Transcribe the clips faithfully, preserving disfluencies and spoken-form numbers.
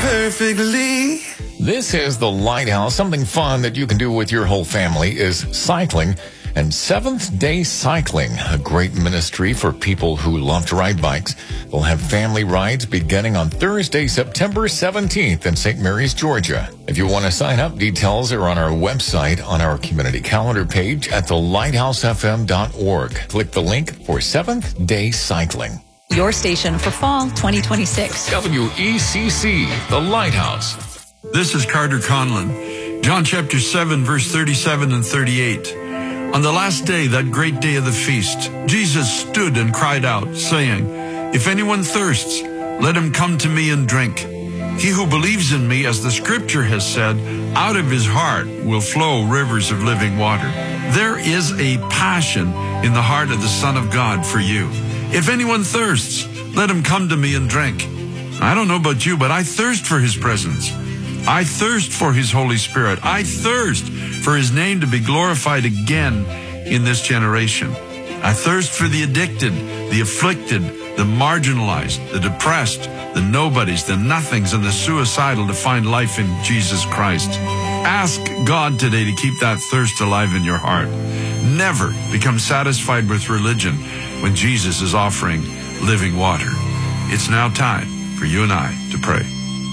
perfectly. This is the Lighthouse. Something fun that you can do with your whole family is cycling. And Seventh Day Cycling, a great ministry for people who love to ride bikes. They'll have family rides beginning on Thursday, September seventeenth in Saint Mary's, Georgia. If you want to sign up, details are on our website on our community calendar page at the lighthouse f m dot org. Click the link for Seventh Day Cycling. Your station for fall twenty twenty-six. W E C C, the Lighthouse. This is Carter Conlon. John chapter seven, verse thirty-seven and thirty-eight. On the last day, that great day of the feast, Jesus stood and cried out, saying, "If anyone thirsts, let him come to me and drink. He who believes in me, as the scripture has said, out of his heart will flow rivers of living water." There is a passion in the heart of the Son of God for you. If anyone thirsts, let him come to me and drink. I don't know about you, but I thirst for his presence. I thirst for his Holy Spirit. I thirst for his name to be glorified again in this generation. I thirst for the addicted, the afflicted, the marginalized, the depressed, the nobodies, the nothings, and the suicidal to find life in Jesus Christ. Ask God today to keep that thirst alive in your heart. Never become satisfied with religion when Jesus is offering living water. It's now time for you and I to pray.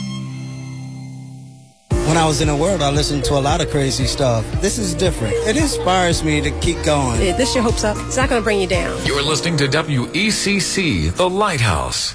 When I was in the world, I listened to a lot of crazy stuff. This is different. It inspires me to keep going. This your hopes up. It's not going to bring you down. You're listening to W E C C, The Lighthouse.